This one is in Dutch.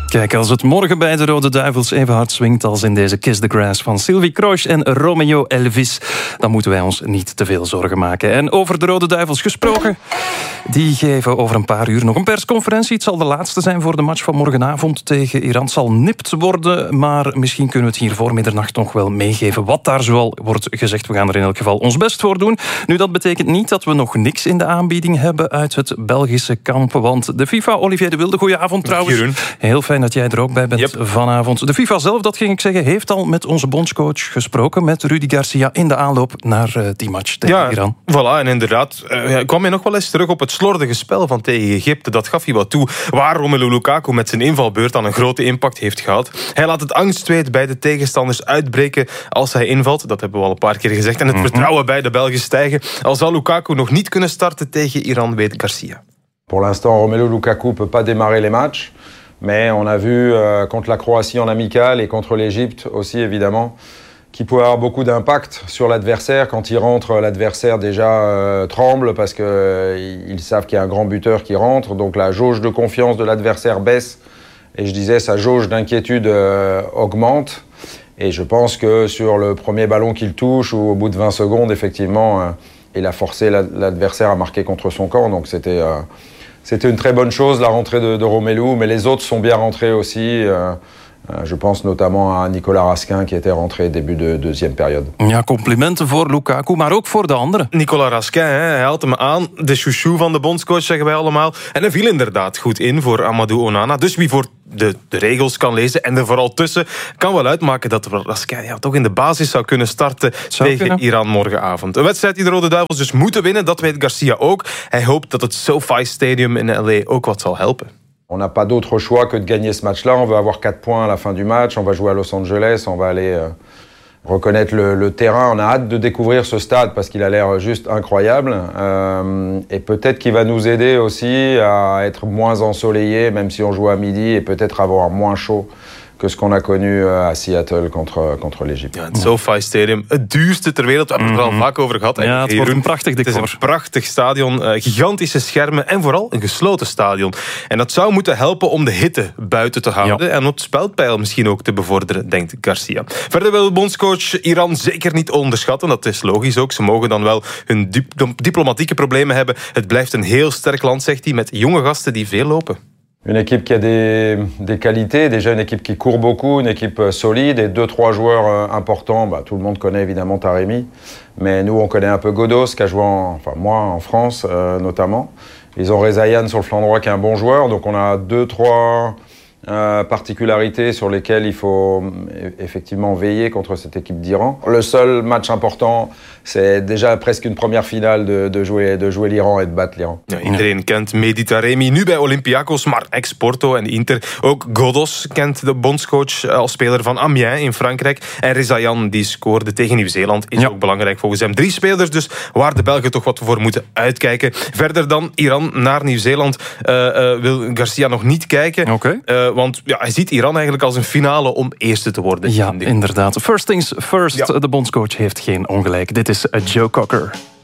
Kijk, als het morgen bij de Rode Duivels even hard swingt als in deze Kiss the Grass van Sylvie Kroijs en Romeo Elvis, dan moeten wij ons niet te veel zorgen maken. En over de Rode Duivels gesproken, die geven over een paar uur nog een persconferentie. Het zal de laatste zijn voor de match van morgenavond tegen Iran. Het zal nipt worden, maar misschien kunnen we het hier voor middernacht nog wel meegeven wat daar zoal wordt gezegd. We gaan er in elk geval ons best voor doen. Nu, dat betekent niet dat we nog niks in de aanbieding hebben uit het Belgische kamp, want de FIFA, Olivier de Wilde, goedenavond trouwens. Jeroen. Heel fijn dat jij er ook bij bent vanavond. De FIFA zelf, dat ging ik zeggen, heeft al met onze bondscoach gesproken, met Rudi Garcia, in de aanloop naar die match tegen Iran. Voilà, en inderdaad, kwam hij nog wel eens terug op het slordige spel van tegen Egypte. Dat gaf hij wat toe, waar Romelu Lukaku met zijn invalbeurt aan een grote impact heeft gehad. Hij laat het angstzweet bij de tegenstanders uitbreken als hij invalt. Dat hebben we al een paar keer gezegd. En het vertrouwen bij de Belgen stijgen. Al zal Lukaku nog niet kunnen starten tegen Iran, weet Garcia. Pour l'instant, Romelu Lukaku peut pas démarrer les matchs. Mais on a vu contre la Croatie en amical et contre l'Égypte aussi évidemment qu'il pouvait avoir beaucoup d'impact sur l'adversaire. Quand il rentre, l'adversaire déjà tremble parce qu'ils savent qu'il y a un grand buteur qui rentre. Donc la jauge de confiance de l'adversaire baisse. Et je disais, sa jauge d'inquiétude augmente. Et je pense que sur le premier ballon qu'il touche, ou au bout de 20 secondes, effectivement, il a forcé l'adversaire à marquer contre son camp. Donc c'était une très bonne chose, la rentrée de Romelu, mais les autres sont bien rentrés aussi. Je pense notamment à Nicolas Raskin qui était rentré début de deuxième période. Ja, complimenten voor Lukaku, maar ook voor de anderen. Nicolas Raskin, hij haalt hem aan. De chouchou van de bondscoach, zeggen wij allemaal. En hij viel inderdaad goed in voor Amadou Onana. Dus wie voor de regels kan lezen en er vooral tussen, kan wel uitmaken dat Raskin toch in de basis zou kunnen starten tegen Iran morgenavond. Een wedstrijd die de Rode Duivels dus moeten winnen, dat weet Garcia ook. Hij hoopt dat het SoFi Stadium in LA ook wat zal helpen. On n'a pas d'autre choix que de gagner ce match-là. On veut avoir 4 points à la fin du match. On va jouer à Los Angeles. On va aller reconnaître le terrain. On a hâte de découvrir ce stade parce qu'il a l'air juste incroyable. Et peut-être qu'il va nous aider aussi à être moins ensoleillé, même si on joue à midi, et peut-être avoir moins chaud que ce qu'on a connu à Seattle contre l'Égypte. Ja, het SoFi Stadium, het duurste ter wereld. We hebben het er al vaak over gehad. Ja, het wordt een prachtig decor. Het is een prachtig stadion, gigantische schermen en vooral een gesloten stadion. En dat zou moeten helpen om de hitte buiten te houden en het spelpeil misschien ook te bevorderen, denkt Garcia. Verder wil de bondscoach Iran zeker niet onderschatten. Dat is logisch ook. Ze mogen dan wel hun diplomatieke problemen hebben. Het blijft een heel sterk land, zegt hij, met jonge gasten die veel lopen. Une équipe qui a des qualités, déjà une équipe qui court beaucoup, une équipe solide et 2-3 joueurs importants. Tout le monde connaît évidemment Taremi, mais nous on connaît un peu Godos qui a joué, moi en France notamment. Ils ont Rezaïan sur le flanc droit qui est un bon joueur, donc on a 2-3 particularités sur lesquelles il faut effectivement veiller contre cette équipe d'Iran. Le seul match important, c'est déjà presque une première finale de jouer l'Iran et de battre l'Iran. Ja, iedereen kent Mehdi Taremi, nu bij Olympiakos, maar ex-Porto en Inter. Ook Godos kent de bondscoach als speler van Amiens in Frankrijk. En Rezaïan, die scoorde tegen Nieuw-Zeeland, is ook belangrijk volgens hem. 3 spelers dus, waar de Belgen toch wat voor moeten uitkijken. Verder dan Iran naar Nieuw-Zeeland wil Garcia nog niet kijken. Okay. Want hij ziet Iran eigenlijk als een finale om eerste te worden. Ja, inderdaad. First things first. Ja. De bondscoach heeft geen ongelijk. Dit is Joe Cocker.